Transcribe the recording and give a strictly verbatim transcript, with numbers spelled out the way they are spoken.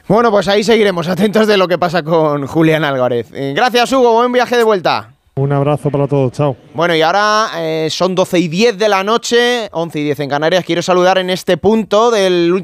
Bueno, pues ahí seguiremos atentos de lo que pasa con Julián Álvarez. Eh, gracias, Hugo, buen viaje de vuelta. Un abrazo para todos, chao. Bueno, y ahora eh, son doce y diez de la noche, once y diez en Canarias. Quiero saludar en este punto del último